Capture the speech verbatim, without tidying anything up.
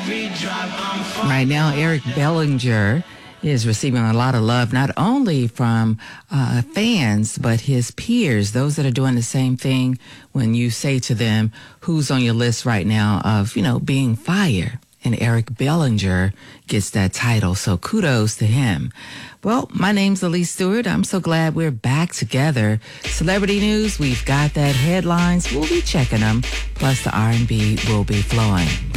Right now, Eric Bellinger is receiving a lot of love, not only from uh, fans, but his peers, those that are doing the same thing when you say to them, who's on your list right now of, you know, being fired? And Eric Bellinger gets that title, so kudos to him. Well, my name's Elise Stewart. I'm so glad we're back together. Celebrity news, we've got that. Headlines, we'll be checking them. Plus, the R and B will be flowing.